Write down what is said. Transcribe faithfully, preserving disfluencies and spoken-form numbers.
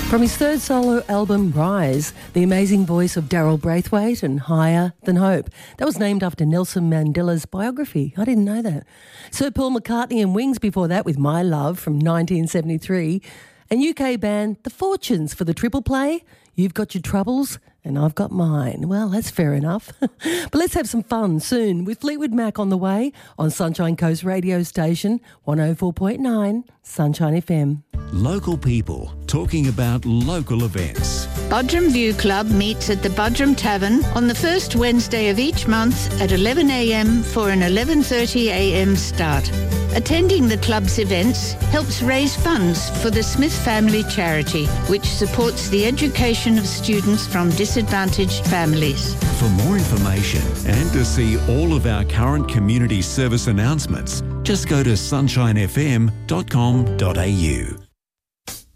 From his third solo album, Rise, the amazing voice of Daryl Braithwaite and Higher Than Hope. That was named after Nelson Mandela's biography. I didn't know that. Sir Paul McCartney and Wings before that with My Love from nineteen seventy-three. And U K band The Fortunes for the triple play. You've got your troubles and I've got mine. Well, that's fair enough. But let's have some fun soon with Fleetwood Mac on the way on Sunshine Coast radio station one oh four point nine Sunshine F M. Local people talking about local events. Budrum View Club meets at the Budrum Tavern on the first Wednesday of each month at eleven a m for an eleven thirty a m start. Attending the club's events helps raise funds for the Smith Family Charity, which supports the education of students from disadvantaged families. For more information and to see all of our current community service announcements, just go to sunshine f m dot com dot a u.